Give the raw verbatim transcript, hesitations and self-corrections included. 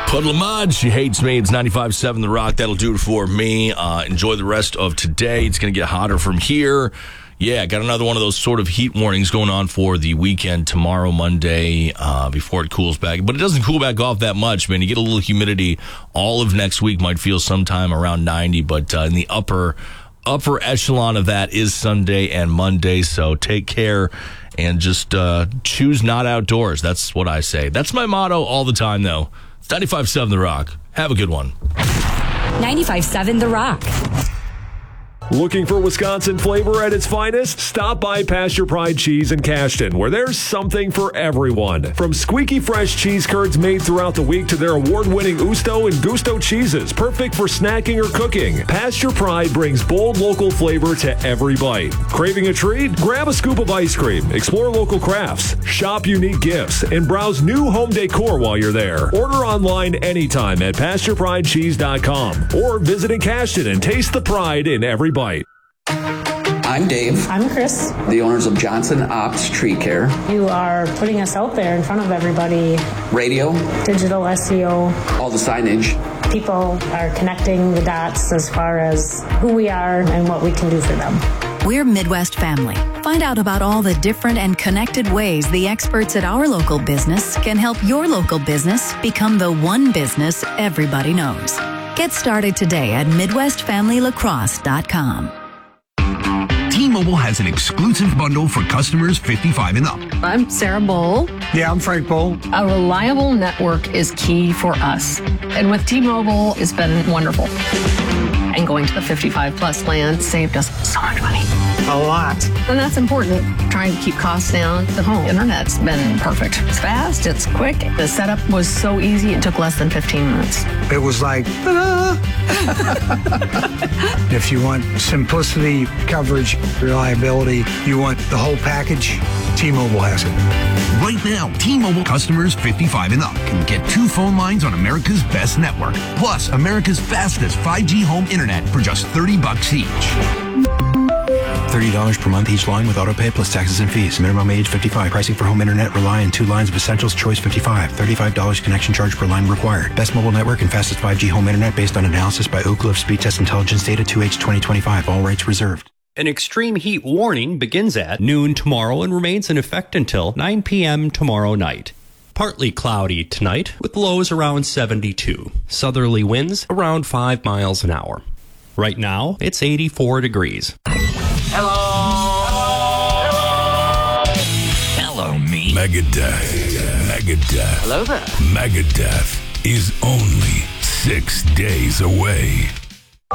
Puddle of Mud, She Hates Me. It's ninety-five point seven The Rock. That'll do it for me. Uh, enjoy the rest of today. It's going to get hotter from here. Yeah, got another one of those sort of heat warnings going on for the weekend tomorrow, Monday, uh, before it cools back. But it doesn't cool back off that much, man. You get a little humidity. All of next week might feel sometime around ninety, but uh, in the upper upper echelon of that is Sunday and Monday. So take care and just uh, choose not outdoors. That's what I say. That's my motto all the time, though. It's ninety-five point seven The Rock. Have a good one. ninety-five point seven The Rock. Looking for Wisconsin flavor at its finest? Stop by Pasture Pride Cheese in Cashton, where there's something for everyone. From squeaky fresh cheese curds made throughout the week to their award-winning Usto and Gusto cheeses, perfect for snacking or cooking. Pasture Pride brings bold local flavor to every bite. Craving a treat? Grab a scoop of ice cream, explore local crafts, shop unique gifts, and browse new home decor while you're there. Order online anytime at pasture pride cheese dot com or visit in Cashton and taste the pride in every bite. I'm Dave. I'm Chris. The owners of Johnson Ops Tree Care. You are putting us out there in front of everybody. Radio. Digital S E O. All the signage. People are connecting the dots as far as who we are and what we can do for them. We're Midwest Family. Find out about all the different and connected ways the experts at our local business can help your local business become the one business everybody knows. Get started today at midwest family lacrosse dot com. T-Mobile has an exclusive bundle for customers fifty-five and up. I'm Sarah Bowl. Yeah, I'm Frank Bowl. A reliable network is key for us. And with T-Mobile, it's been wonderful. And going to the fifty-five plus plan saved us so much money. A lot. And that's important. Trying to keep costs down. The home internet's been perfect. It's fast, it's quick. The setup was so easy, it took less than fifteen minutes. It was like, ta-da! If you want simplicity, coverage, reliability, you want the whole package, T-Mobile has it. Right now, T-Mobile customers fifty-five and up can get two phone lines on America's best network, plus America's fastest five G home internet for just thirty bucks each. thirty dollars per month each line with autopay plus taxes and fees. Minimum age fifty-five. Pricing for home internet rely on two lines of Essentials Choice fifty-five. thirty-five dollars connection charge per line required. Best mobile network and fastest five G home internet based on analysis by Oak Cliff Speed Test Intelligence Data two H twenty twenty-five. All rights reserved. An extreme heat warning begins at noon tomorrow and remains in effect until nine p.m. tomorrow night. Partly cloudy tonight with lows around seventy-two. Southerly winds around five miles an hour. Right now, it's eighty-four degrees. Hello. Hello. Hello, me. Megadeth. Megadeth. Hello there. Megadeth is only six days away.